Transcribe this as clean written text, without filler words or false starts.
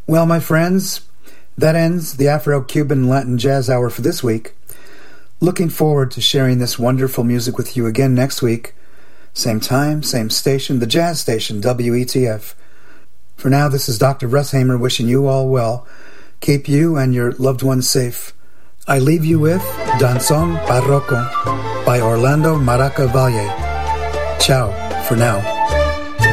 Well, my friends, that ends the Afro-Cuban Latin Jazz Hour for this week. Looking forward to sharing this wonderful music with you again next week. Same time, same station, the Jazz Station, WETF. For now, this is Dr. Russ Hamer wishing you all well. Keep you and your loved ones safe. I leave you with Danzón Barroco by Orlando Maraca Valle. Ciao for now.